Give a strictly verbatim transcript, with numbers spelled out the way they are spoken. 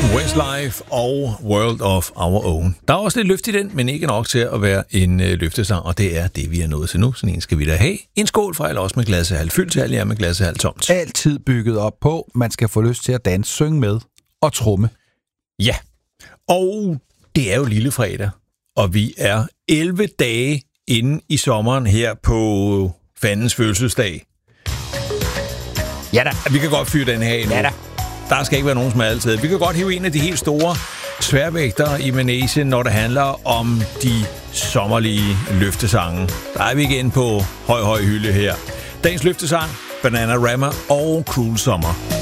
Westlife og World of Our Own. Der er også lidt løft i den, men ikke nok til at være en øh, løftesang, og det er det, vi er nået til nu. Sådan en skal vi da have. En skål fra eller også med glasset halvt fyldt til, eller med glasset halvt tomt. Altid bygget op på, man skal få lyst til at danse, synge med og tromme. Ja, og det er jo lille fredag, og vi er elleve dage inde i sommeren her på fandens fødselsdag. Ja da. Vi kan godt fyre den her endnu. Ja da. Der skal ikke være nogen som altid. Vi kan godt hive en af de helt store sværvægtere i Manesien, når det handler om de sommerlige løftesange. Der er vi igen på høj, høj hylde her. Dagens løftesang, Bananarama og Cruel Summer.